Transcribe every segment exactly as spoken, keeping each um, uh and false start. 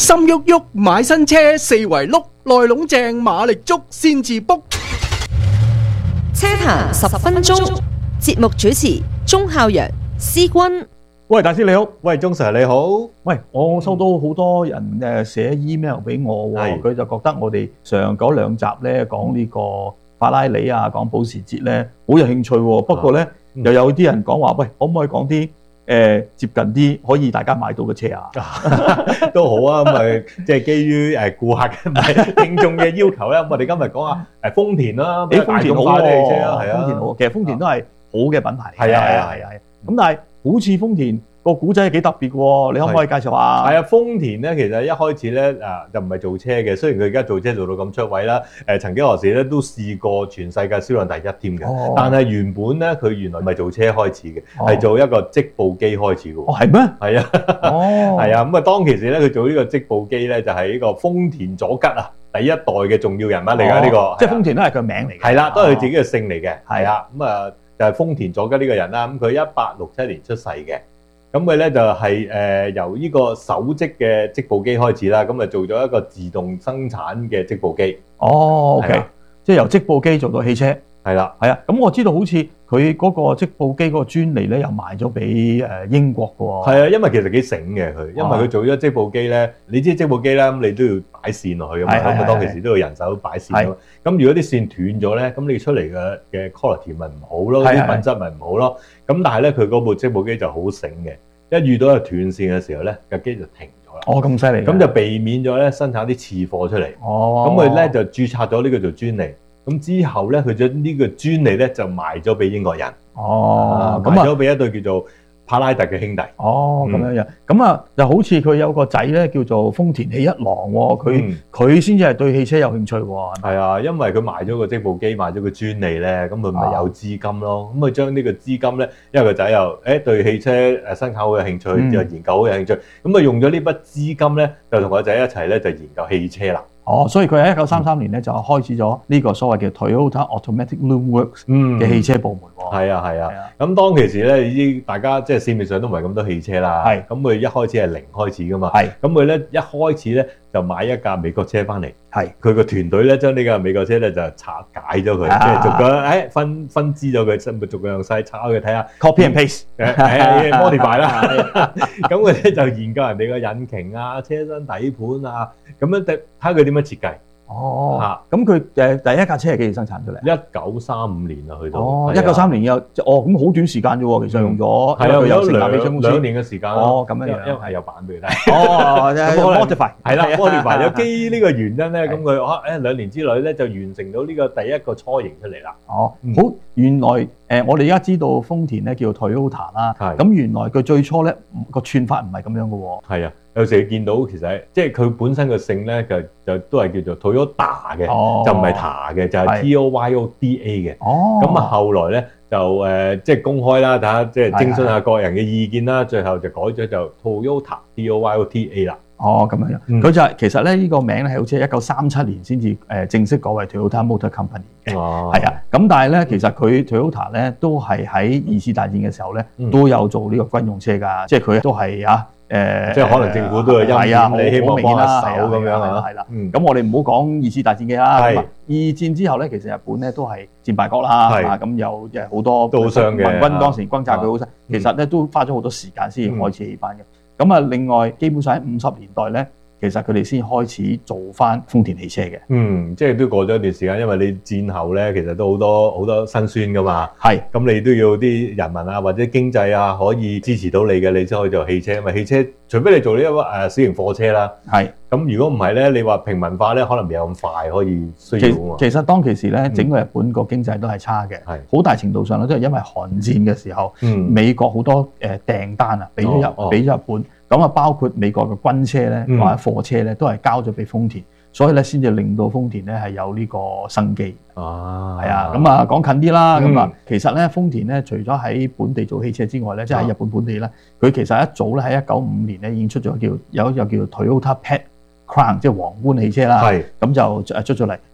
心喐喐買新車，四圍碌，內籠正馬力足先至 book。 車壇十分鐘，節目主持鐘孝陽、思君。 喂，大師你好。 喂，鐘 Sir 你好。 喂，我收到好多人誒寫 email 俾我喎，佢就覺得我哋上嗰兩集咧講呢個法拉利啊，講保時捷咧好有興趣喎。不過咧、嗯、又有啲人講話，喂，可唔可以講啲誒接近啲可以大家買到嘅車啊？ 都好啊，咁咪即係基於誒顧客嘅唔係聽眾嘅要求咧，咁我哋今日講下誒豐田啦， 誒豐田好嘅車喎， 啊，係啊， 豐田好，其實豐田都係好嘅品牌。 係啊係啊係啊， 咁但係好似豐田個古仔係幾特別嘅喎，你可唔可以介紹下？ 係啊，豐田咧其實一開始咧啊就唔係做車嘅，雖然佢而家做車做到咁出位啦，誒曾經何時咧都試過全世界銷量第一添嘅， 哦、 但係原本咧佢原來唔係做車開始嘅，係、哦、做一個織布機開始嘅。 哦，係咩？ 係啊，哦，係啊，咁啊當其時咧佢做呢個織布機咧就係呢個豐田佐吉啊，第一代嘅重要人物嚟㗎呢個， 即係豐田都係佢名嚟嘅。 係啦，都係佢自己嘅姓嚟嘅。 係啊，咁啊就係豐田佐吉呢個人啦，咁佢一八六七年出世嘅。咁佢咧就係誒由呢個手織嘅織布機開始啦，咁啊做咗一個自動生產嘅織布機。 哦 ，OK，即係由織布機做到汽車。係啦，係啊。咁我知道好似佢嗰個織布機嗰個專利咧，又賣咗俾誒英國嘅喎。 係啊，因為其實幾醒嘅佢，因為佢做咗織布機咧，你知織布機啦，咁你都要擺線落去㗎嘛，咁啊當其時都要人手擺線㗎嘛。咁如果啲線斷咗咧，咁你出嚟嘅嘅 quality 咪唔好咯，啲品質咪唔好咯。咁但係咧，佢嗰部織布機就好醒嘅，一遇到係斷線嘅時候咧，架機就停咗啦。 哦，咁犀利！ 咁就避免咗咧生產啲次貨出嚟。 哦， 咁佢咧就註冊咗呢個做專利。咁之後咧，佢將呢個專利咧就賣咗俾英國人。 哦， 賣咗俾一對叫做帕拉特嘅兄弟。 哦，咁樣樣。咁啊，就好似佢有個仔咧，叫做豐田喜一郎喎。佢佢先至係對汽車有興趣喎。 係啊，因為佢賣咗個織布機，賣咗個專利咧，咁佢咪有資金咯。咁佢將呢個資金咧，因為個仔又誒對汽車誒生產好有興趣，又研究好有興趣，咁啊用咗呢筆資金咧，就同個仔一齊咧就研究汽車啦。 哦，所以佢喺一九三三年咧就開始咗呢個所謂嘅 Toyota Automatic Loom Works 嘅汽車部門喎。 係啊係啊，咁當其時咧，已經大家即係市面上都唔係咁多汽車啦。係，咁佢一開始係零開始噶嘛。係，咁佢咧一開始咧就買一架美國車翻嚟。係，佢個團隊咧將呢架美國車咧就拆解咗佢，即係逐個誒分分支咗佢，甚至逐個樣細拆開佢睇下 ，copy and paste， 誒誒 modify 啦。咁佢咧就研究人哋個引擎啊、車身底盤啊，咁樣睇下佢點樣設計。 哦，嚇！咁佢誒第一架車係幾時生產出嚟？ 一九三五年啊，去到。 哦，一九三年有，哦咁好短時間啫喎，其實用咗。 係啊，有兩兩年嘅時間。 哦，咁樣樣。 因為係有版俾你睇。 哦，即係 modify。係啦 ，modify 有基於呢個原因咧，咁佢啊誒兩年之內咧就完成到呢個第一個初型出嚟啦。 哦，好，原來誒我哋而家知道豐田咧叫 Toyota 啦。係。咁原來佢最初咧個串法唔係咁樣嘅喎。係啊。 有時見到其實即係佢本身個姓咧，就就都係叫做 Toyota 嘅，哦、就唔係 Ta 嘅，就係、是、T O Y O D A 嘅。咁啊、哦、後來咧就誒、呃、即係公開啦，大家即係徵詢下個人嘅意見啦，最後就改咗就 Toyota T O Y O T A 啦。 哦，咁樣樣，佢、嗯、就係、是、其實咧呢、這個名咧係好似係一九三七年先至誒正式改為 Toyota Motor Company 嘅。哦，係啊，咁但係咧其實佢 Toyota 咧都係喺二次大戰嘅時候咧、嗯、都有做呢個軍用車㗎，即係佢都係啊。誒， 即係可能政府都係因應你希望幫下手咁樣啊， 係啦。咁我哋唔好講二次大戰嘅啦。係。二戰之後咧，其實日本咧都係戰敗國啦。係。咁有誒好多都好傷嘅。 盟軍當時轟炸佢好傷，其實咧都花咗好多時間先開始起翻嘅。咁啊，另外基本上喺五十年代咧，其實佢哋先開始做翻豐田汽車嘅。 嗯，即係都過咗一段時間，因為你戰後咧，其實都好多好多辛酸噶嘛。係。咁你都要啲人民啊，或者經濟啊，可以支持到你嘅，你先可以做汽車。因為汽車除非你做呢一個誒小型貨車啦。係。咁如果唔係咧，你話平民化咧，可能未有咁快可以需要啊嘛。 其實當其時咧，整個日本個經濟都係差嘅。係。好大程度上咧，都係因為韓戰嘅時候，美國好多誒訂單啊，俾咗日俾咗日本。咁啊，包括美國嘅軍車咧，或者貨車咧，都係交咗俾豐田，所以咧先至令到豐田咧係有呢個生機。哦，係啊，咁啊講近啲啦，咁啊、嗯、其實咧豐田咧除咗喺本地做汽車之外咧，即係喺日本本地咧，佢其實一早咧喺一九五年咧已經出咗叫有一個叫 Toyota Pet Crown， 即係皇冠汽車啦。係，咁就誒出咗嚟。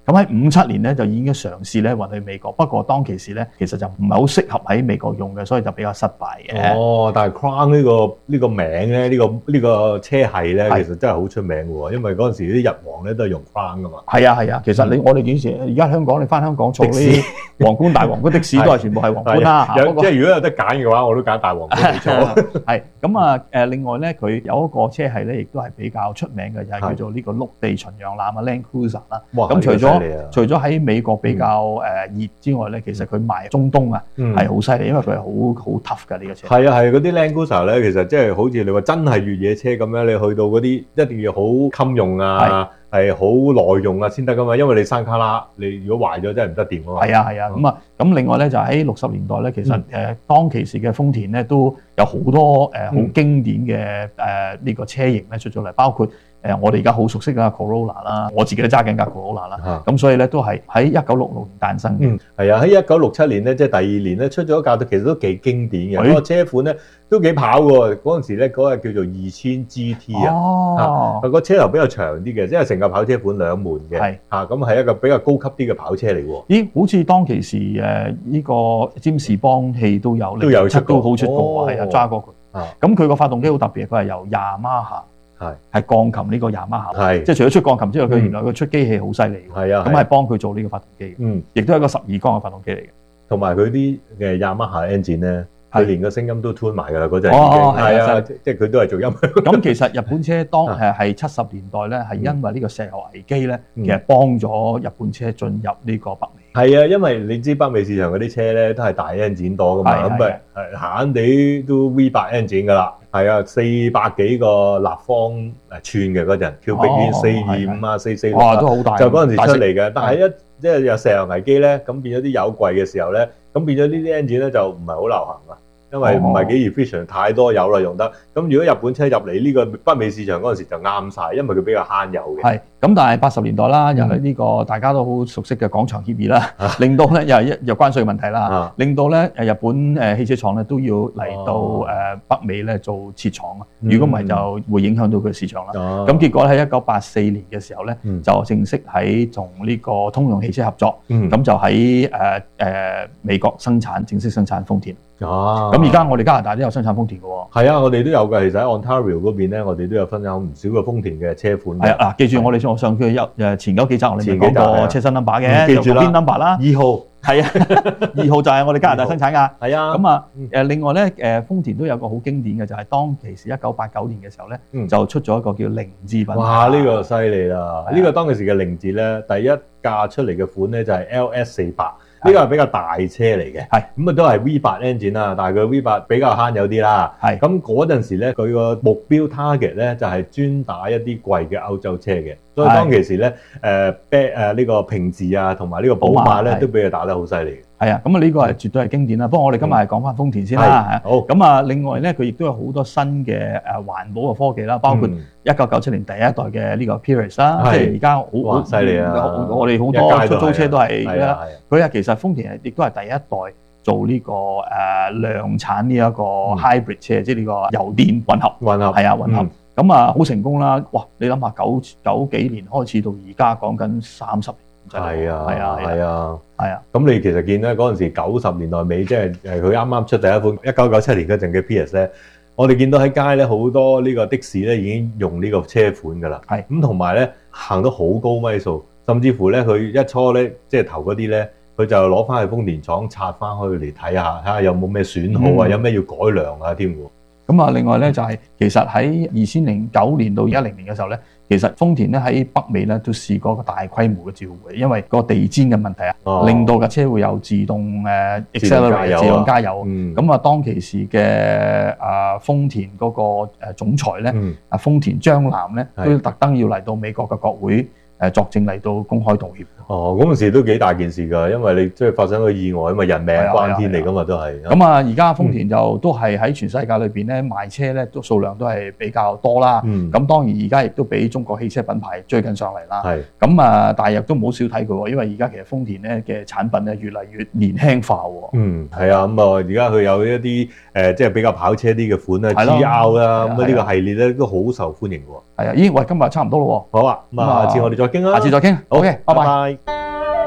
咁喺五七年咧就已經嘗試咧運去美國，不過當其時咧其實就唔係好適合喺美國用嘅，所以就比較失敗嘅。 哦，但係 Crown 呢個呢個名咧，呢個呢個車系咧，其實真係好出名嘅喎，因為嗰陣時啲日皇咧都係用 Crown 噶嘛。 係啊係啊，其實你我哋幾時而家香港你翻香港坐啲皇冠大皇冠的士都係全部係皇冠啦。 即係如果有得揀嘅話，我都揀大皇冠嚟坐。 係咁啊誒，另外咧佢有一個車系咧，亦都係比較出名嘅，就係叫做呢個陸地巡洋艦啊 Land Cruiser 啦。咁除咗除咗喺美國比較誒熱之外咧，其實佢賣中東啊係好犀利，因為佢係好好 tough 㗎呢個車。 係啊係，嗰啲 Land Cruiser 咧，其實即係好似你話真係越野車咁樣，你去到嗰啲一定要好襟用啊，係好耐用啊先得㗎嘛，因為你山卡拉，你如果壞咗真係唔得掂㗎嘛。係啊係啊，咁啊咁另外咧就喺六十年代咧，其實誒當其時嘅豐田咧都有好多誒好經典嘅誒呢個車型咧出咗嚟，包括誒我哋而家好熟悉嘅 Corolla 啦，我自己都揸緊架 Corolla 啦，咁所以咧都係喺一九六六年誕生嘅。 係啊，喺一九六七年咧，即係第二年咧出咗一架，其實都幾經典嘅。嗰個車款咧都幾跑喎。嗰陣時咧嗰個叫做二千 G T 啊，啊個車頭比較長啲嘅，即係成架跑車款兩門嘅，嚇咁係一個比較高級啲嘅跑車嚟喎。 咦？好似當其時誒呢個占士邦汽都有都有出過， 都好出過，係啊揸過佢。咁佢個發動機好特別，佢係由雅馬哈。係係鋼琴呢個雅馬哈，即係除咗出鋼琴之外，佢、嗯、原來佢出機器好犀利，係啊，咁係幫佢做呢個發動機嘅，嗯，亦都係一個十二缸嘅發動機嚟嘅， 同埋佢啲嘅雅馬哈 engine 咧，佢連個聲音都 tune 埋㗎啦，嗰陣已經係啊，即係佢都係做音響。 咁其實日本車當誒係七十年代咧，係因為呢個石油危機咧，其實幫咗日本車進入呢個北美。係啊，因為你知北美市場嗰啲車咧都係大 engine 多㗎嘛，咁咪係閒閒地都 V 八 engine 㗎啦。係啊，四百幾個立方誒寸嘅嗰陣 ，cubic 四二五啊，四四六啊， 都好大， 就嗰陣時出嚟嘅。但係一即係有石油危機咧，咁變咗啲油貴嘅時候咧，咁變咗呢啲 engine 咧就唔係好流行啊。因為唔係幾 efficient，太多油啦用得。咁如果日本車入嚟呢個北美市場嗰陣時就啱晒，因為佢比較慳油嘅。係。咁但係八十年代啦，又係呢個大家都好熟悉嘅廣場協議啦，令到咧又係有關稅問題啦，令到咧誒日本誒汽車廠咧都要嚟到誒北美咧做設廠啊。如果唔係就會影響到佢市場啦。咁結果喺一九八四年嘅時候咧，就正式喺同呢個通用汽車合作，咁就喺誒誒美國生產正式生產豐田。哦，咁而家我哋加拿大都有生產豐田嘅喎。係啊，我哋都有嘅。其實喺 Ontario 嗰邊咧，我哋都有分享唔少嘅豐田嘅車款。係啊，嗱，記住我哋我上佢有誒前嗰幾集我哋講過車身 number 嘅，記住啦，邊 number 啦？二號。係啊，二號就係我哋加拿大生產㗎。係啊。咁啊誒，另外咧誒，豐田都有個好經典嘅，就係當其時一九八九年嘅時候咧，就出咗一個叫凌志品牌。哇！呢個犀利啦！呢個當其時嘅凌志咧，第一架出嚟嘅款咧就係 L S 四百。呢個係比較大車嚟嘅，係咁啊都係 V 八 engine 啦，但係佢 V 八比較慳油啲啦，係咁嗰陣時咧，佢個目標 target 咧就係專打一啲貴嘅歐洲車嘅，所以當其時咧誒 back 誒呢個平治啊同埋呢個寶馬咧都俾佢打得好犀利。係啊，咁啊呢個係絕對係經典啦。不過我哋今日係講翻豐田先啦。好，咁啊另外咧佢亦都有好多新嘅誒環保嘅科技啦，包括一九九七年第一代嘅呢個 Prius 啦，即係而家好好犀利啊！我哋好多出租車都係啦，佢啊其實豐田係亦都係第一代做呢個誒量產呢一個 hybrid 車，即係呢個油電混合。混合係啊，混合。咁啊好成功啦！哇，你諗下九九幾年開始到而家講緊三十年。係啊，係啊，係啊，係啊。咁你其實見咧嗰陣時九十年代尾，即係誒佢啱啱出第一款一九九七年嗰陣嘅 P S 咧，我哋見到喺街咧好多呢個的士咧已經用呢個車款㗎啦。係咁同埋咧行得好高米數，甚至乎咧佢一初咧即係頭嗰啲咧，佢就攞翻去豐田廠拆翻去嚟睇下，睇下有冇咩損耗啊，有咩要改良啊添喎。咁啊，另外咧就係其實喺二千零九年到一零年嘅時候咧，其實豐田咧喺北美咧都試過一個大規模嘅召回，因為個地氈嘅問題啊，令到架車會有自動誒 accelerate 自動加油。咁啊，當其時嘅啊豐田嗰個誒總裁咧，啊豐田章男咧，都特登要嚟到美國嘅國會誒作證嚟到公開道歉。哦，嗰陣時都幾大件事㗎，因為你即係發生個意外啊嘛，人命關天嚟㗎嘛都係。咁啊，而家豐田就都係喺全世界裏邊咧賣車咧都數量都係比較多啦。嗯。咁當然而家亦都俾中國汽車品牌追緊上嚟啦。係。咁啊，但係亦都唔好少睇佢喎，因為而家其實豐田咧嘅產品咧越嚟越年輕化喎。嗯，係啊，咁啊，而家佢有一啲誒即係比較跑車啲嘅款啦 ，G R 啦，咁啊呢個系列咧都好受歡迎喎。係啊，咦？喂，今日差唔多咯喎。好啊，咁啊，下次我哋再傾啦。下次再傾。OK，拜拜。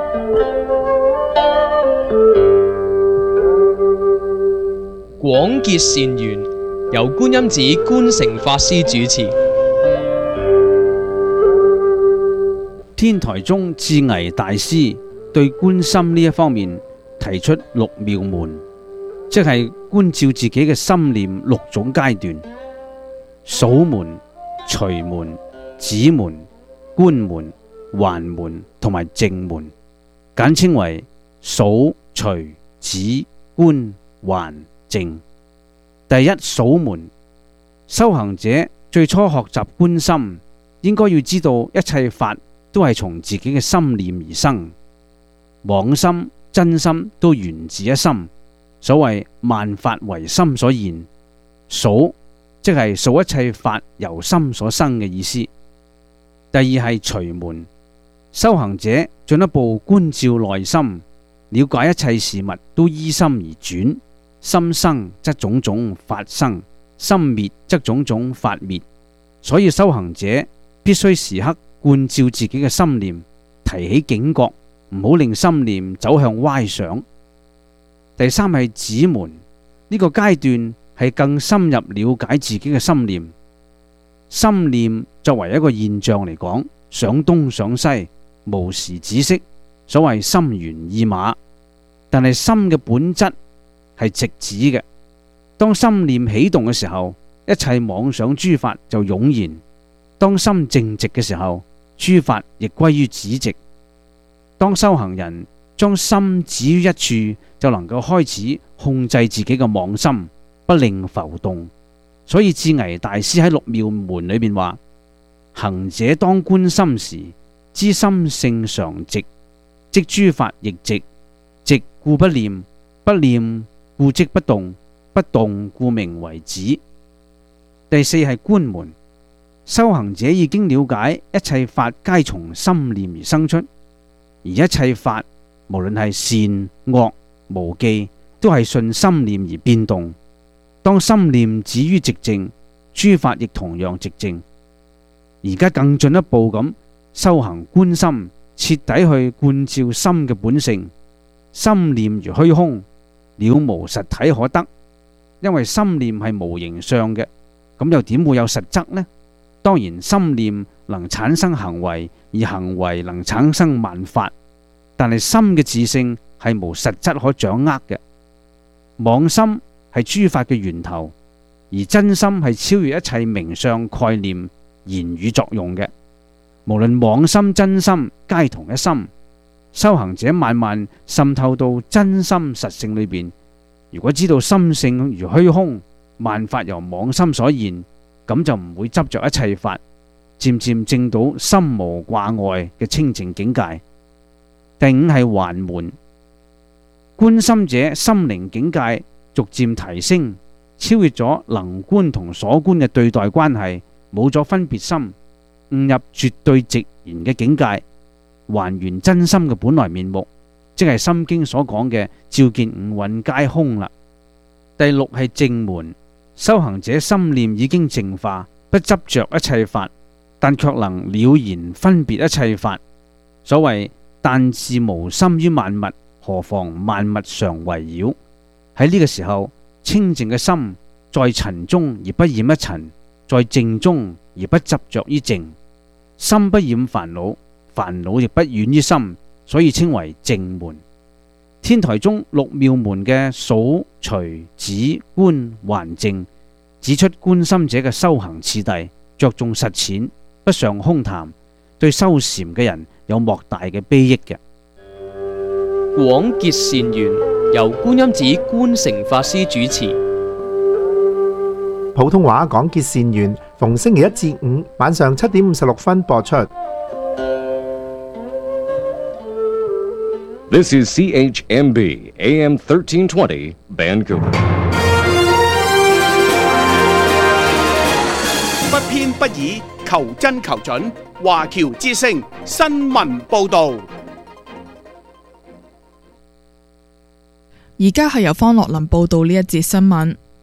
廣結善緣，由觀音寺觀誠法師主持。 天台宗智危大師對觀心呢一方面提出六妙門，即係觀照自己嘅心念六種階段：數門、隨門、止門、觀門、還門同埋淨門，簡稱為數、隨、止、觀、還、淨。第一，數門。修行者最初學習觀心，應該要知道一切法都係從自己嘅心念而生，妄心、真心都源自一心。所謂萬法唯心所現，數即係數一切法由心所生嘅意思。第二係隨門，修行者進一步觀照內心，了解一切事物都依心而轉，心生則種種法生，心滅則種種法滅。所以修行者必須時刻觀照自己嘅心念，提起警覺，唔好令心念走向歪想。第三係止門，呢個階段係更深入了解自己嘅心念。心念作為一個現象嚟講，想東想西，無時止息，所謂心猿意馬。但係心嘅本質係直指嘅，當心念起動嘅時候，一切妄想諸法就湧現；當心靜寂嘅時候，諸法亦歸於止寂。當修行人將心止於一處，就能夠開始控制自己嘅妄心，不令浮動。所以智危大師喺六妙門裏面話：行者當觀心時，知心性常寂，即諸法亦寂，寂故不念，不念故即不動，不動故名為止。第四係觀門，修行者已經了解一切法皆從心念而生出，而一切法無論係善惡無記，都係順心念而變動。當心念止於寂靜，諸法亦同樣寂靜。而家更進一步咁修行觀心，徹底去觀照心嘅本性。心念如虛空，了無實體可得。因為心念係無形相嘅，咁又點會有實質呢？當然心念能產生行為，而行為能產生萬法，但係心嘅自性係無實質可掌握嘅。妄心係諸法嘅源頭，而真心係超越一切名相概念言語作用嘅。無論妄心真心皆同一心。修行者慢慢滲透到真心實性裏邊，如果知道心性如虛空，萬法由妄心所現，咁就唔會執着一切法，漸漸證到心無掛礙嘅清淨境界。第五係還門，觀心者心靈境界逐漸提升，超越咗能觀同所觀嘅對待關係，冇咗分別心，悟入絕對寂然嘅境界，還原真心嘅本來面目，即係《心經》所講嘅照見五蘊皆空啦。第六係淨門，修行者心念已經淨化，不執着一切法，但卻能了然分別一切法。所謂但自無心於萬物，何妨萬物常圍繞。喺呢個時候，清淨嘅心在塵中而不染一塵，在淨中而不執着於淨，心不染煩惱，煩惱亦不遠於心，所以稱為淨門。天台宗六妙門嘅數、隨、止、觀、還、淨，指出觀心者嘅修行次第，着重實踐，不尚空談，對修禪嘅人有莫大嘅裨益嘅。 廣結善緣，由觀音寺觀誠法師主持。 普通話廣結善緣，逢星期一至五晚上七點五十六分播出。 This is C H M B A M thirteen twenty Vancouver。 不偏不倚，求真求準，華僑之聲新聞報導。 而家係由方樂林報道呢一節新聞。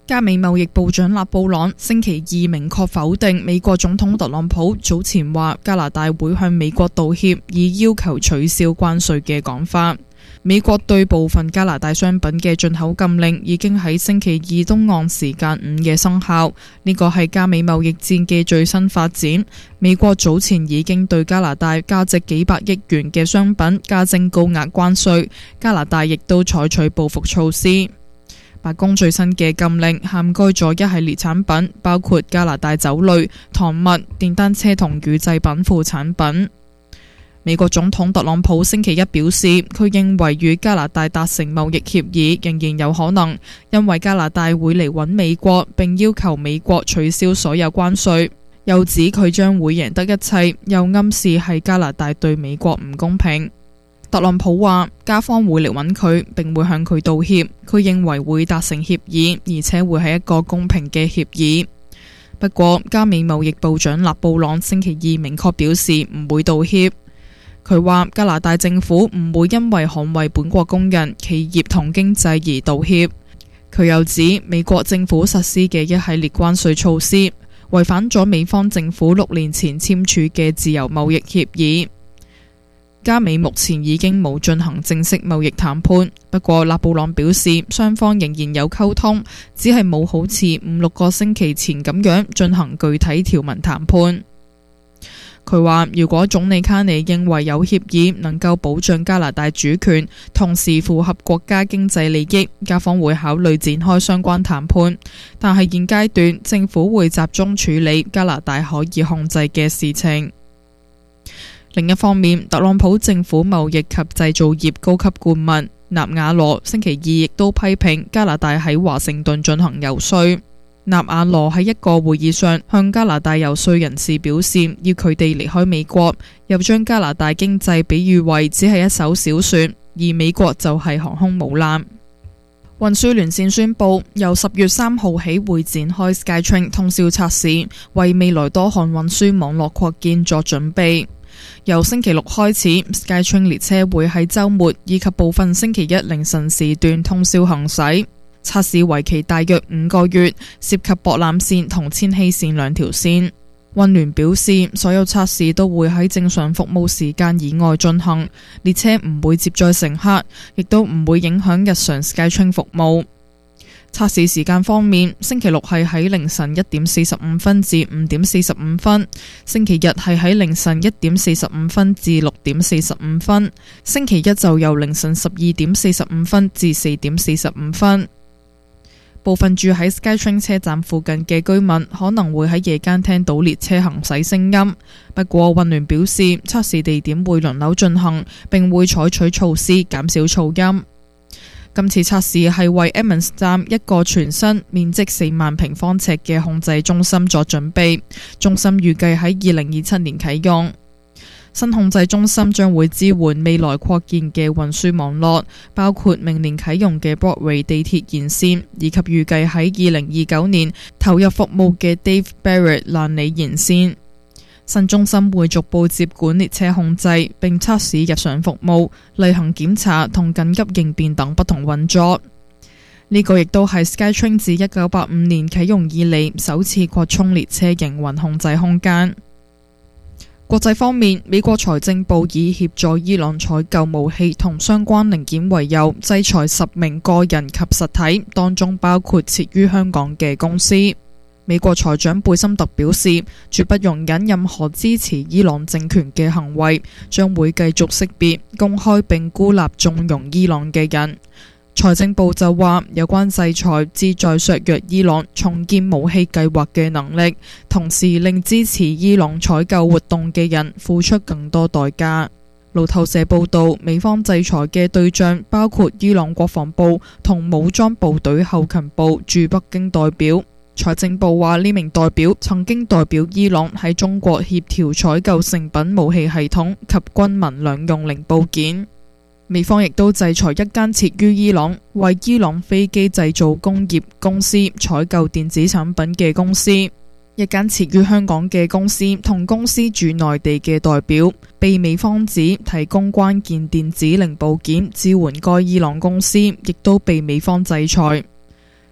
加美貿易部長勒布朗星期二明確否定美國總統特朗普早前話加拿大會向美國道歉，以要求取消關稅嘅講法。美國對部分加拿大商品嘅進口禁令已經喺星期二東岸時間午夜生效，呢個係加美貿易戰嘅最新發展。美國早前已經對加拿大價值幾百億元嘅商品加徵高額關稅，加拿大亦都採取報復措施。白宮最新嘅禁令涵蓋咗一系列產品，包括加拿大酒類、糖物、電單車同乳製品副產品。美國總統特朗普星期一表示，佢認為與加拿大達成貿易協議仍然有可能，因為加拿大會嚟搵美國，並要求美國取消所有關稅。又指佢將會贏得一切，又暗示係加拿大對美國唔公平。特朗普話，加方會嚟搵佢，並會向佢道歉。佢認為會達成協議，而且會係一個公平嘅協議。不過，加美貿易部長勒布朗星期二明確表示唔會道歉。佢話加拿大政府唔會因為捍衛本國工人、企業同經濟而道歉。佢又指美國政府實施嘅一系列關稅措施違反咗美方政府六年前簽署嘅自由貿易協議。加美目前已經冇進行正式貿易談判，不過勒布朗表示雙方仍然有溝通，只係冇好似五六個星期前咁樣進行具體條文談判。佢話如果總理卡尼認為有協議能夠保障加拿大主權，同時符合國家經濟利益，加方會考慮展開相關談判。但係現階段政府會集中處理加拿大可以控制嘅事情。另一方面，特朗普政府貿易及製造業高級顧問納瓦羅星期二亦都批評加拿大喺華盛頓進行游說。納瓦羅喺一個會議上向加拿大游說人士表示，要佢哋離開美國，又將加拿大經濟比喻為只係一艘小船，而美國就係航空母艦。運輸連線宣布，由十月三號起會展開 SkyTrain 通宵測試，為未來多項運輸網絡擴建作準備。由星期六開始 ，SkyTrain 列車會喺週末以及部分星期一凌晨時段通宵行駛。測試為期大約五個月，涉及博覽線同千禧線兩條線。運聯表示，所有測試都會喺正常服務時間以外進行，列車唔會接載乘客，亦都唔會影響日常 SkyTrain 服務。測試時間方面，星期六係喺凌晨一點四十五分至五點四十五分，星期日係喺凌晨一點四十五分至六點四十五分，星期一就由凌晨十二點四十五分至四點四十五分。部分住喺 SkyTrain 車站附近嘅居民可能會喺夜間聽到列車行駛聲音，不過運聯表示測試地點會輪流進行，並會採取措施減少噪音。今次測試係為 Emmons 站一個全新面積四萬平方尺嘅控制中心作準備，中心預計喺二零二七年啟用。新控制中心將會支援未來擴建嘅運輸網絡，包括明年啟用嘅 Broadway 地鐵沿線，以及預計喺二零二九年投入服務嘅 Dave Barrett 蘭里沿線。新中心會逐步接管列車控制，並測試日常服務、例行檢查同緊急應變等不同運作。呢、這個亦都係 SkyTrain 自一九八五年啟用以嚟首次擴充列車營運控制空間。國際方面，美國財政部以協助伊朗採購武器同相關零件為由，制裁十名個人及實體，當中包括設於香港嘅公司。美國財長貝森特表示，絕不容忍任何支持伊朗政權嘅行為，將會繼續識別、公開並孤立縱容伊朗嘅人。財政部就話，有關制裁旨在削弱伊朗重建武器計劃嘅能力，同時令支持伊朗採購活動嘅人付出更多代價。路透社報道，美方制裁嘅對象包括伊朗國防部同武裝部隊後勤部駐北京代表。財政部話，呢名代表曾經代表伊朗喺中國協調採購成品武器系統及軍民兩用零部件。美方亦都制裁一間設於伊朗、為伊朗飛機製造工業公司採購電子產品嘅公司，一間設於香港嘅公司同公司駐內地嘅代表，被美方指提供關鍵電子零部件支援該伊朗公司，亦都被美方制裁。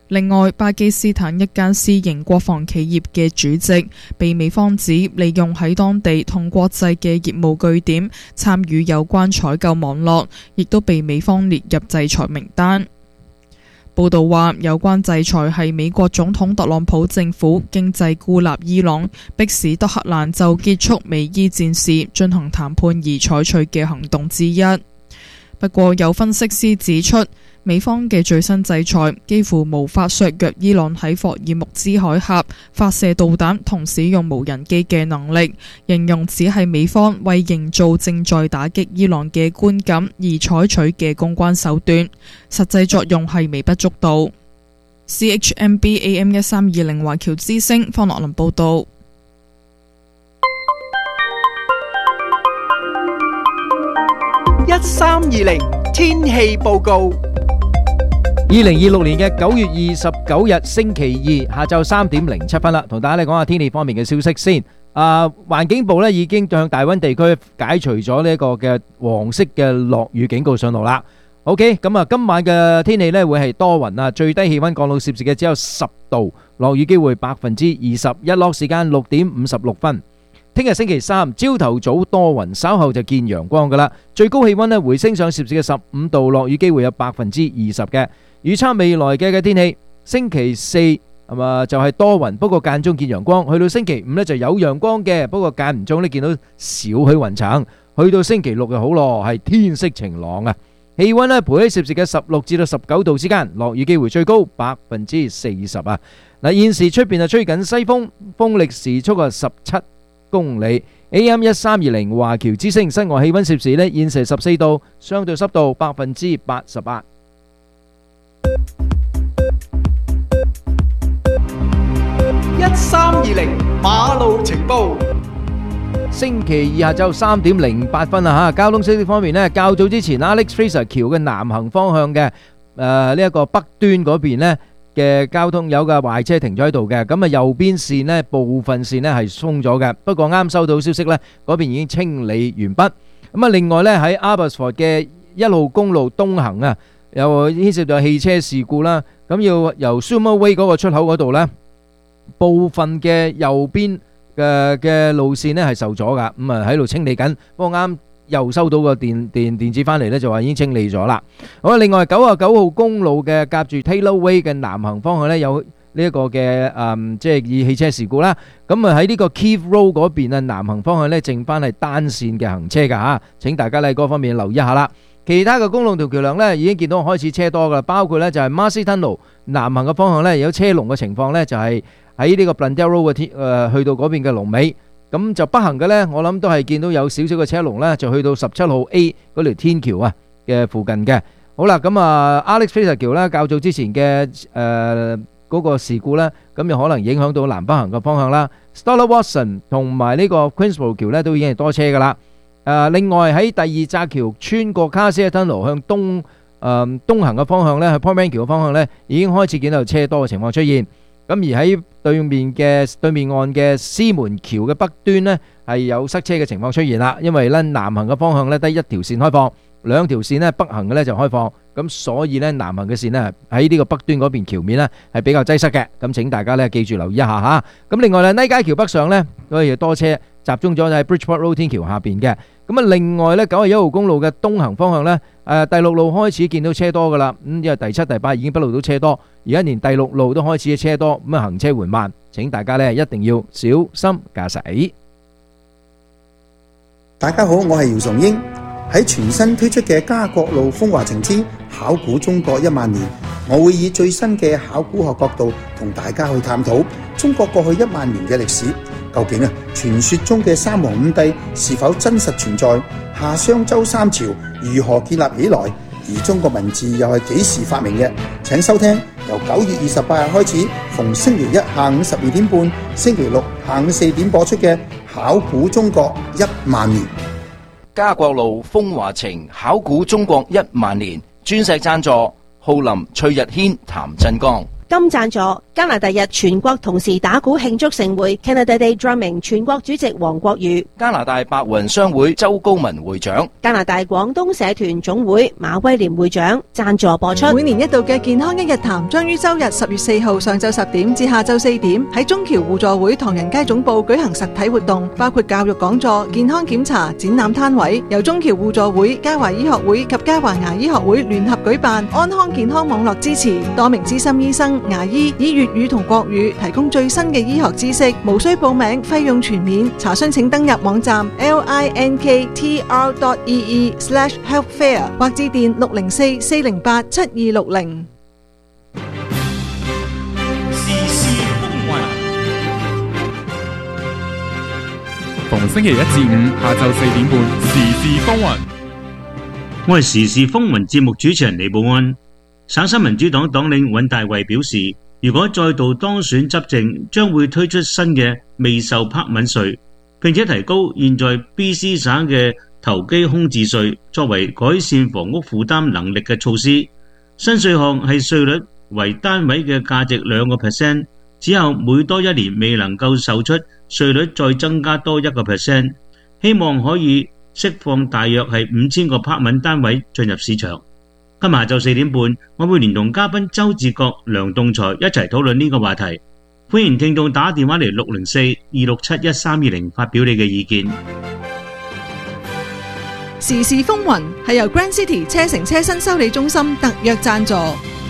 另外，巴基斯坦一間私營國防企業嘅主席被美方指利用喺當地同國際嘅業務據點參與有關採購網絡，亦都被美方列入制裁名單。報道話，有關制裁係美國總統特朗普政府經濟孤立伊朗，迫使德黑蘭就結束美伊戰事進行談判而採取嘅行動之一。不過，有分析師指出，美方嘅最新制裁幾乎無法削弱伊朗喺霍爾木茲海峽發射導彈同使用無人機嘅能力，形容只係美方為營造正在打擊伊朗嘅觀感而採取嘅公關手段，實際作用係微不足道。C H M B A M 一三二零華僑之聲方樂林報道。 一三二零天氣報告。 二零二六年嘅九月二十九日星期二下晝三點零七分啦，同大家嚟講下天氣方面嘅消息先。啊，環境部咧已經向大溫地區解除咗呢一個嘅黃色嘅落雨警告信號啦。OK，咁啊，今晚嘅天氣咧會係多雲啊，最低氣溫降到攝氏嘅只有十度，落雨機會百分之二十，日落時間六點五十六分。聽日星期三朝頭早多雲，稍後就見陽光噶啦，最高氣溫咧回升上攝氏嘅十五度，落雨機會有百分之二十嘅。預測未來嘅嘅天氣，星期四係嘛就係多雲，不過間中見陽光。去到星期五呢就有陽光嘅，不過間唔中呢見到少許雲層。去到星期六就好咯，係天色晴朗啊！氣溫呢徘徊喺攝氏嘅十六至到十九度之間，落雨機會最高百分之四十啊！嗱，現時出邊啊吹緊西風，風力時速啊十七公里。A M 一三二零華僑之聲，室外氣溫攝氏呢現時十四度，相對濕度百分之八十八。 一三二零馬路情報。 星期二下晝三點零八分啊吓，交通消息方面呢，較早之前 Alex Fraser 橋嘅南行方向嘅誒呢一個北端嗰邊呢嘅交通有架壞車停咗喺度嘅，咁啊右邊線呢部分線呢係鬆咗嘅，不過啱收到消息呢，嗰邊已經清理完畢。咁啊另外呢喺 Abbotsford 嘅一號公路東行啊，又牽涉到汽車事故啦，咁要由 Summer Way 嗰個出口嗰度呢，部分嘅右邊嘅嘅路線呢係受阻噶，咁啊喺度清理緊。不過啱又收到個電電電子翻嚟呢，就話已經清理咗啦。好啊，另外九啊九號公路嘅夾住 Taylor Way 嘅南行方向呢，有呢一個嘅誒，即係以汽車事故啦。咁啊喺呢個 Keith Road 嗰邊啊，南行方向呢，剩翻係單線嘅行車噶吓，請大家喺嗰方面留意一下啦。其他嘅公路同橋梁呢，已經見到開始車多噶啦，包括呢就係 Marcy Tunnel 南行嘅方向呢，有車龍嘅情況呢，就係喺呢個 Blundell Road 嘅天誒去到嗰邊嘅龍尾。咁就北行嘅呢，我諗都係見到有少少嘅車龍呢，就去到十七號 A 嗰條天橋啊嘅附近嘅。好啦，咁啊 Alex Fraser 橋呢，較早之前嘅誒嗰個事故呢，咁又可能影響到南北行嘅方向啦。Stella Watson 同埋呢個 Queensborough 橋呢，都已經係多車噶啦。誒，另外喺第二紮橋穿過 Cassia Tunnel 向東誒東行嘅方向呢，去 Port Mann 橋嘅方向呢，已經開始見到車多嘅情況出現。咁而喺對面嘅對面岸嘅獅門橋嘅北端呢，係有塞車嘅情況出現啦。因為呢南行嘅方向呢，得一條線開放，兩條線呢北行嘅呢就開放，咁所以呢南行嘅線呢喺呢個北端嗰邊橋面呢係比較擠塞嘅。咁請大家呢記住留意一下嚇。咁另外呢，尼街橋北上呢，都係多車集中咗喺 Bridgeport Road 天橋下邊嘅。咁啊，另外呢，九十一號公路嘅東行方向呢，誒第六路開始見到車多噶啦。咁因為第七、第八已經不路都車多，而家連第六路都開始車多，咁啊行車緩慢。請大家呢一定要小心駕駛。 大家好，我係姚崇英。喺全新推出嘅家國路風華情之考古中國一萬年，我會以最新嘅考古學角度同大家去探討中國過去一萬年嘅歷史。究竟啊，傳說中嘅三皇五帝是否真實存在？夏商周三朝如何建立起來？而中國文字又係幾時發明嘅？請收聽由九月二十八日開始，逢星期一下午十二點半、星期六下午四點播出嘅《考古中國一萬年》。 家國路風華情考古中國一萬年專石贊助浩林、崔日軒、譚振剛。 金贊助加拿大日全國同時打鼓慶祝盛會 Canada Day Drumming 全國主席黃國宇， 加拿大白雲商會周高文會長， 加拿大廣東社團總會馬威廉會長贊助播出。 每年一度嘅健康一日談將於周日十月四號上晝十點至下晝四點喺中橋互助會唐人街總部舉行實體活動，包括教育講座、健康檢查、展覽攤位，由中橋互助會、嘉華醫學會及嘉華牙醫學會聯合舉辦，安康健康網絡支持，多名資深醫生、牙醫以粵語同國語提供最新嘅醫學知識，無需報名，費用全免。查詢請登入網站 l i n k t r dot e e slash health fair 或致電六零四四零八七二六零。 時事風雲，逢星期一至五下晝四點半，時事風雲。 我係時事風雲節目主持人李寶安。省新民主黨黨領尹大衛表示，如果再度當選執政，將會推出新嘅未受拍吻稅，並且提高現在 B C 省嘅投機空置稅，作為改善房屋負擔能力嘅措施。新稅項係稅率為單位嘅價值兩個 percent， 只有每多一年未能夠售出，稅率再增加多一個 percent， 希望可以釋放大約係五千個拍吻單位進入市場。今日下晝四點半，我會連同嘉賓周志國、梁棟才一齊討論呢個話題。歡迎聽眾打電話嚟六零四二六七一三二零發表你嘅意見。 時事風雲係由 Grand City 車城車身修理中心特約贊助。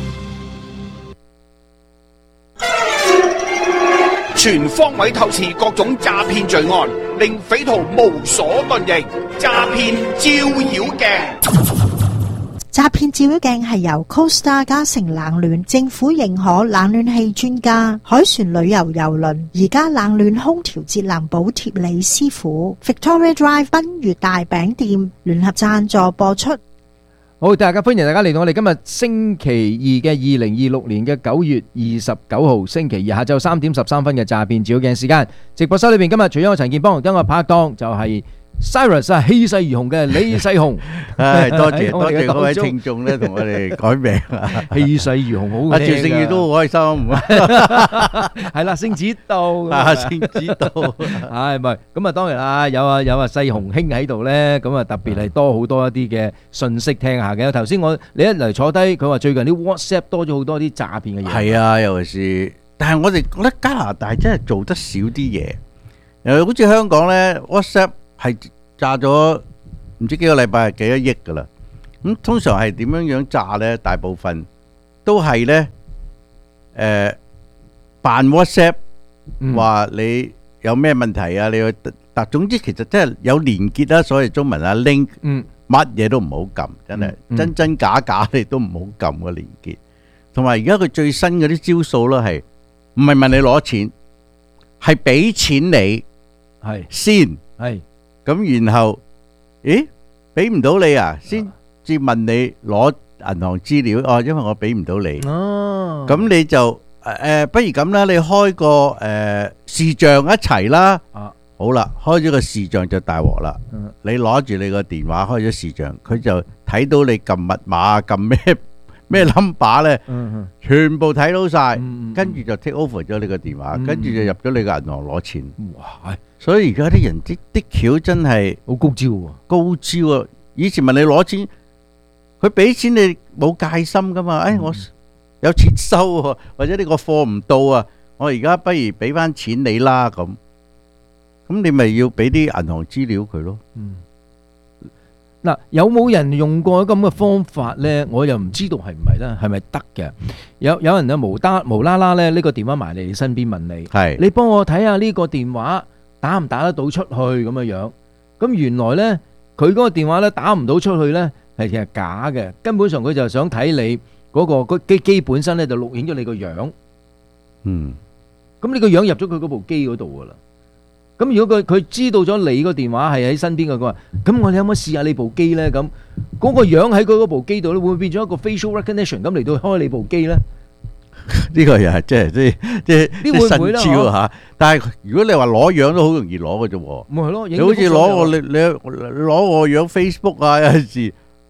全方位透視各種詐騙罪案，令匪徒無所遁形。詐騙照妖鏡。 詐騙照妖鏡係由 Costa 嘉誠冷暖政府認可冷暖氣專家海船旅遊郵輪而家冷暖空調節能補貼李師傅 Victoria Drive 賓悅大餅店聯合贊助播出。 好，大家歡迎大家嚟到我哋今日星期二嘅二零二六年嘅九月二十九號星期二下晝三點十三分嘅詐騙照妖鏡時間。直播室裏邊今日除咗我陳建邦，今日拍檔就係、是。Cyrus 啊，氣勢如虹嘅李世雄， 唉，多謝多謝各位聽眾咧，同我哋改名啊， 氣勢如虹好。 阿趙勝宇都好開心， 係啦，星子道， 啊，星子道， 唉，唔係，咁啊，當然啦，有啊有啊，世雄兄喺度咧，咁啊，特別係多好多一啲嘅信息聽下嘅。頭先我你一嚟坐低，佢話最近啲 WhatsApp 多咗好多啲詐騙嘅嘢。 係啊，尤其是，但係我哋覺得加拿大真係做得少啲嘢，誒，好似香港咧 WhatsApp。係炸咗唔知幾個禮拜係幾多億噶啦，咁通常係點樣樣炸咧？大部分都係咧，誒扮 WhatsApp 話你有咩問題啊？你去，但總之其實真係有連結啦，所謂中文啊 link，乜嘢都唔好撳，真係真真假假你都唔好撳個連結。同埋而家佢最新嗰啲招數咧係唔係問你攞錢，係俾錢你係先係。 咁然後，咦？俾唔到你啊？先至問你攞銀行資料哦，因為我俾唔到你。 哦， 咁你就誒，不如咁啦，你開個誒視像一齊啦。 啊， 好啦，開咗個視像就大鑊啦。你攞住你個電話開咗視像，佢就睇到你撳密碼、撳咩咩 number 咧，全部睇到晒，跟住就 take over 咗你個電話，跟住就入咗你個銀行攞錢。 哇！ 所以而家啲人啲啲橋真係好高招喎， 高招啊！以前問你攞錢，佢俾錢你冇戒心噶嘛？誒，我有錢收喎，或者你個貨唔到啊，我而家不如俾翻錢你啦咁。咁你咪要俾啲銀行資料佢咯。 嗯。嗱，有冇人用過咁嘅方法咧？我又唔知道係唔係咧，係咪得嘅？有有人咧無單無啦啦咧，呢個電話埋嚟你身邊問你， 係你幫我睇下呢個電話打唔打得到出去咁嘅樣？咁原來咧佢嗰個電話咧打唔到出去咧係其實假嘅，根本上佢就想睇你嗰個個機機本身咧就錄影咗你個樣。 嗯， 咁你個樣入咗佢嗰部機嗰度噶啦。咁如果佢佢知道咗你個電話係喺身邊嘅，佢話：咁我哋可唔可以試下你部機咧？咁嗰個樣喺佢嗰部機度咧，會唔會變咗一個 facial recognition 咁嚟到開你部機咧？ 呢個又係即係即係即係啲新招嚇。但係如果你話攞樣都好容易攞嘅啫喎。 咪係咯， 你好似攞我你你攞我樣 Facebook 啊，有陣時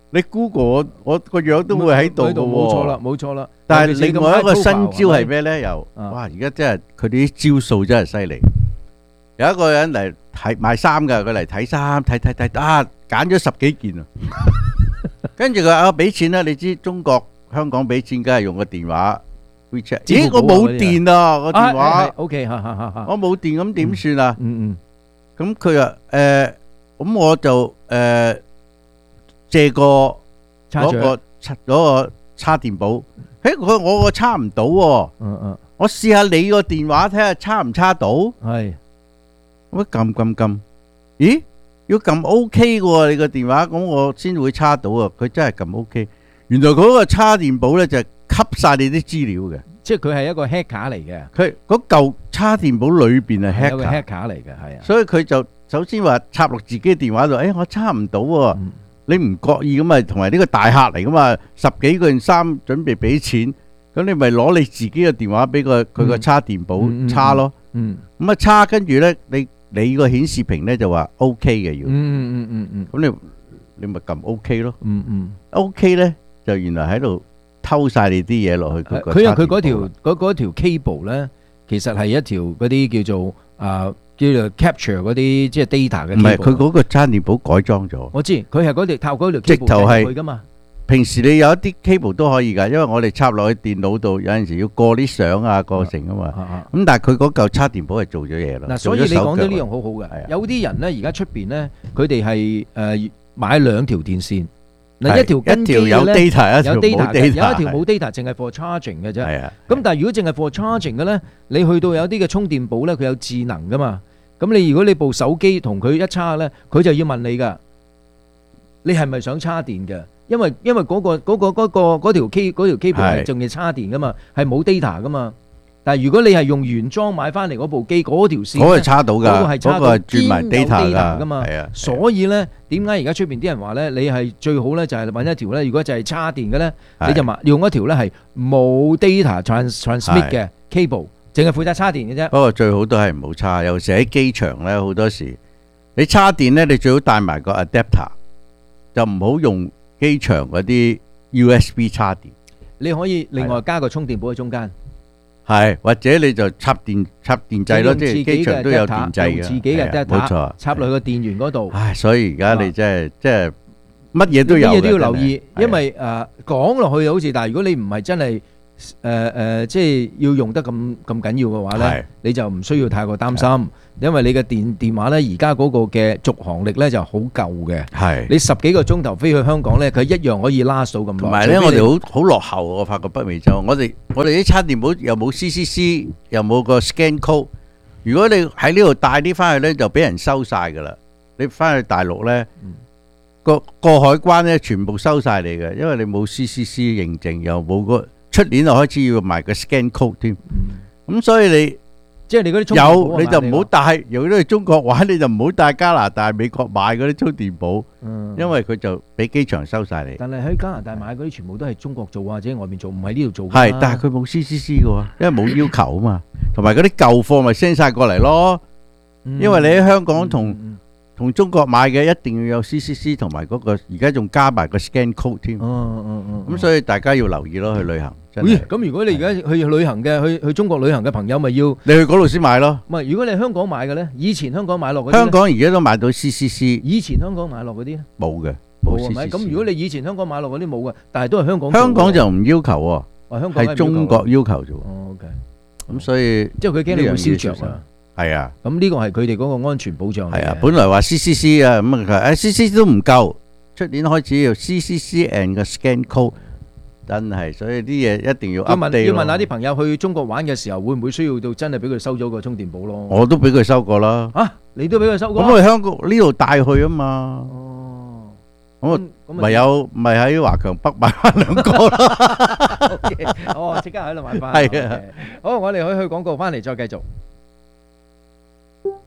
你 Google 我我個樣都會喺度嘅喎。 冇錯啦，冇錯啦。 但係另外一個新招係咩咧？又哇！而家真係佢哋啲招數真係犀利。有一個人嚟睇賣衫㗎，佢嚟睇衫睇睇睇啊，揀咗十幾件啊。跟住佢啊，俾錢啦！你知中國香港俾錢，梗係用個電話 WeChat。咦，我冇電啊個電話。 OK，嚇嚇嚇嚇。 我冇電咁點算啊？ 嗯嗯。 咁佢話誒，咁我就誒借個嗰個插嗰個插電寶。誒，佢我個插唔到喎。 嗯嗯。 我試下你個電話睇下插唔插到。 係。 我撳撳撳，咦？要撳 OK 嘅喎，你個電話咁我先會插到啊！佢真係撳 OK。原來嗰個插電寶咧就係吸晒你啲資料嘅， 即係佢係一個 hacker 嚟嘅。 佢嗰嚿插電寶裏邊係 hacker， 有個 hacker 嚟嘅，係啊。 所以佢就首先話插落自己電話度，誒我插唔到喎，你唔覺意咁啊，同埋呢個大客嚟噶嘛，十幾個件衫準備俾錢，咁你咪攞你自己嘅電話俾個佢個插電寶插咯。 嗯， 咁啊插跟住咧你。你個顯示屏咧就話 O K 嘅要， 嗯嗯嗯嗯， 咁你你咪撳 O K 咯， 嗯嗯 ，O K 咧就原來喺度偷晒你啲嘢落去嗰個。 佢有佢嗰條嗰嗰條 cable 咧，其實係一條嗰啲叫做啊叫做 capture 嗰啲即係 data 嘅。 唔係，佢嗰個插電寶改裝咗。 我知，佢係嗰條靠嗰條 cable 直頭係去噶嘛。 平時你有一啲 cable 都可以㗎，因為我哋插落去電腦度，有陣時要過啲相啊、過程啊嘛。咁但係佢嗰嚿插電寶係做咗嘢咯。 嗱，所以你講到呢樣好好嘅。有啲人咧，而家出邊咧，佢哋係誒買兩條電線。嗱，一條跟機嘅咧，有 data， 一條冇 data，有一條冇 data，淨係 for charging 嘅啫。係啊。咁但係如果淨係 for charging 嘅咧，你去到有啲嘅充電寶咧，佢有智能㗎嘛。咁你如果你部手機同佢一叉咧，佢就要問你㗎，你係咪想叉電嘅？因為因為嗰個嗰個嗰個嗰條 K 嗰條 cable 係仲要叉電噶嘛，係冇 data 噶嘛。但係如果你係用原裝買翻嚟嗰部機嗰條線， 嗰個係叉到㗎， 嗰個係叉到， 嗰個係轉埋 data 噶嘛。 係啊， 所以咧，點解而家出邊啲人話咧，你係最好咧就係揾一條咧，如果就係叉電嘅咧，你就買用一條咧係冇 data trans transmit 嘅 cable，淨係負責叉電嘅啫。 不過最好都係唔好叉，尤其喺機場咧，好多時你叉電咧，你最好帶埋個 adapter，就唔好用機場嗰啲 U S B 插電， 你可以另外加個充電寶喺中間， 係或者你就插電插電掣咯，即係機場都有電掣嘅， 自己嘅 data， 冇錯， 插落去個電源嗰度。 唉，所以而家你真係即係乜嘢都有， 乜嘢都要留意，因為誒講落去好似，但係如果你唔係真係誒誒，即係要用得咁咁緊要嘅話咧，你就唔需要太過擔心。因為你嘅電電話咧，而家嗰個嘅續航力咧就好夠嘅。係你十幾個鐘頭飛去香港咧，佢一樣可以拉數咁耐。 同埋咧，我哋好好落後。我發覺北美洲，我哋我哋啲插電寶又冇 C C C， 又冇個 scan code。如果你喺呢度帶啲翻去咧，就俾人收晒噶啦。你翻去大陸咧，個過海關咧全部收晒你嘅，因為你冇 C C C 認證，又冇個出年就開始要賣個 scan code 添。咁所以你。 即係你嗰啲有你就唔好帶，如果你去中國玩你就唔好帶加拿大、美國買嗰啲充電寶，因為佢就俾機場收晒你。 但係喺加拿大買嗰啲全部都係中國做或者外面做，唔喺呢度做。 係，但係佢冇 C C C 嘅喎，因為冇要求啊嘛。同埋嗰啲舊貨咪 send 晒過嚟咯，因為你喺香港同同中國買嘅一定要有 C C C 同埋嗰個，而家仲加埋個 scan code 添。 嗯嗯嗯。 咁所以大家要留意咯，去旅行。 咁如果你而家去旅行嘅，去去中國旅行嘅朋友，咪要你去嗰度先買咯。 唔係，如果你香港買嘅咧，以前香港買落嗰啲， 香港而家都買到 C C C。 以前香港買落嗰啲咧， 冇嘅，冇 C C C。 咁如果你以前香港買落嗰啲冇嘅，但係都係香港。 香港就唔要求喎， 香港係中國要求啫。 哦 OK。 咁所以即係佢驚你會燒着啊。 係啊。 咁呢個係佢哋嗰個安全保障。 係啊，本來話 C C C 啊，咁啊，誒 C C C 都唔夠，出年開始要 C C C and 個 scan code。真係，所以啲嘢一定要 update 咯。 要問下啲朋友去中國玩嘅時候，會唔會需要到真係俾佢收咗個充電寶咯？ 我都俾佢收過啦。 啊，你都俾佢收過？ 咁我香港呢度帶去啊嘛。哦。咁我唯有咪喺華強北買翻兩個咯。 哦，即刻喺度買翻。 係啊。 好，我哋可以去廣告翻嚟再繼續。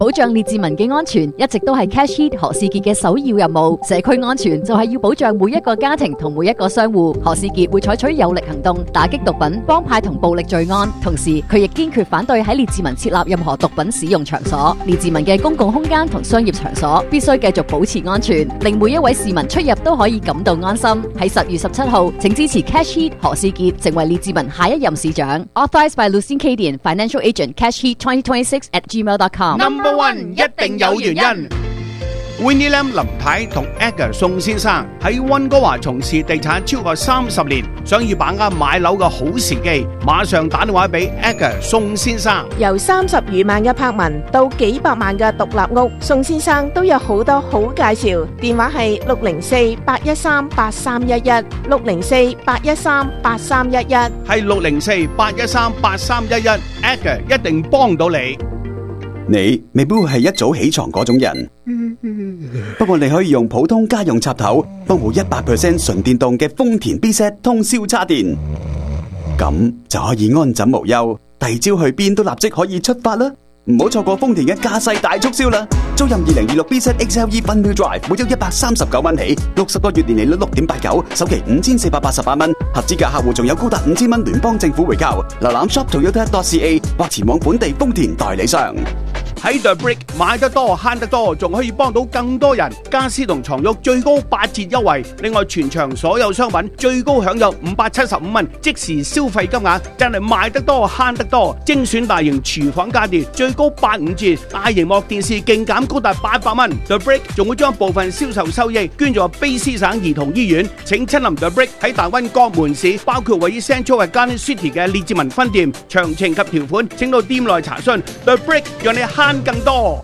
保障列治文嘅安全一直都係 Cash Heat 何士傑嘅首要任務。社區安全就係要保障每一個家庭同每一個商戶。何士傑會採取有力行動，打擊毒品、幫派同暴力罪案。同時，佢亦堅決反對喺列治文設立任何毒品使用場所。列治文嘅公共空間同商業場所必須繼續保持安全，令每一位市民出入都可以感到安心。喺十月十七號，請支持 Cash Heat 何士傑成為列治文下一任市長。Authorized by Lucien Cadian, Financial Agent, Cash Heat twenty twenty-six at gmail dot com。 Number one 一定有原因。Winnie Lam 林太同 Edgar 宋先生喺溫哥華從事地產超過三十年，想要把握買樓嘅好時機，馬上打電話俾 Edgar 宋先生。 由三十餘萬嘅柏文到幾百萬嘅獨立屋，宋先生都有好多好介紹。電話係六零四八一三八三一一，六零四八一三八三一一， 係六零四八一三八三一一 ，Edgar 一定幫到你。 你未必會係一早起床嗰種人，不過你可以用普通家用插頭幫補一百 percent 純電動嘅豐田 B Z 通宵叉電，咁就可以安枕無憂，第二朝去邊都立即可以出發啦！唔好錯過豐田嘅駕駛大促銷啦！租任二零二六 B Z X L E Fun Wheel Drive，每周一百三十九蚊起，六十個月年利率六點八九，首期五千四百八十八蚊，合資格客戶仲有高達五千蚊聯邦政府回購。瀏覽 shop toyota dot c a 或前往本地豐田代理商。 喺 The Brick 買得多慳得多，仲可以幫到更多人。家私同床褥最高八折優惠，另外全場所有商品最高享有五百七十五蚊即時消費金額，真係買得多慳得多。精選大型廚房家電最高八五折，大螢幕電視勁減高達八百蚊。The Brick 仲會將部分銷售收益捐助卑詩省兒童醫院。請親臨 The Brick 喺大溫各門市，包括位於 Central Garden City 嘅列治文分店。詳情及條款請到店內查詢。The Brick 讓你慳更多，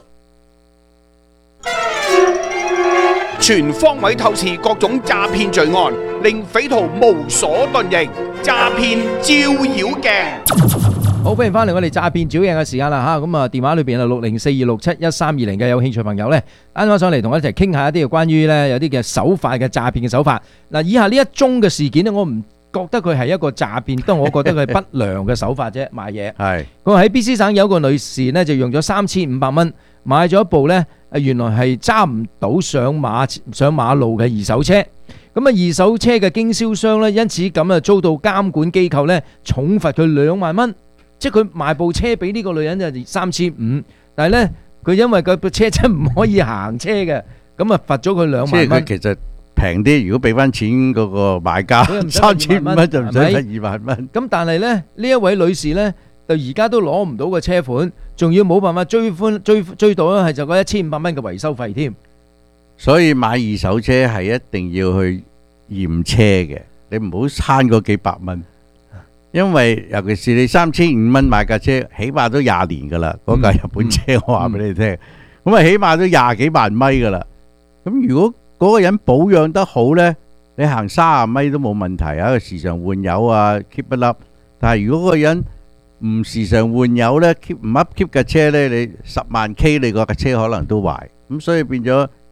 全方位透視各種詐騙罪案，令匪徒無所遁形。詐騙照妖鏡。 好，歡迎翻嚟我哋詐騙照應嘅時間啦吓，咁啊電話裏邊啊六零四二六七一三二零嘅有興趣朋友咧，啱啱上嚟同我一齊傾下一啲嘅關於咧有啲嘅手法嘅詐騙嘅手法。嗱，以下呢一宗嘅事件咧，我唔覺得佢係一個詐騙，都我覺得佢係不良嘅手法啫，賣嘢。係，咁喺 B C 省有一個女士呢，就用咗三千五百蚊買咗一部呢，原來係揸唔到上馬上馬路嘅二手車。咁啊，二手車嘅經銷商呢，因此咁啊遭到監管機構呢重罰佢兩萬蚊，即係佢賣部車俾呢個女人就三千五，但係呢，佢因為個部車真唔可以行車嘅，咁啊罰咗佢兩萬蚊。 其實平啲，如果俾翻錢嗰個買家三千五蚊就唔使罰二萬蚊。 咁但係咧，呢一位女士咧，就而家都攞唔到個車款，仲要冇辦法追翻追追到咧，係就嗰一千五百蚊嘅維修費添。 所以買二手車係一定要去驗車嘅，你唔好慳嗰幾百蚊，因為尤其是你三千五蚊買架車，起碼都廿年噶啦，嗰架日本車我話俾你聽，咁啊起碼都廿幾萬米噶啦。咁如果嗰個人保養得好呢，你行三十米都冇問題啊！時常換油啊 ，keep 一粒。但係如果嗰個人唔時常換油呢 ，keep 唔 up keep 架車呢，你十萬 K 你個架車可能都壞。咁所以變咗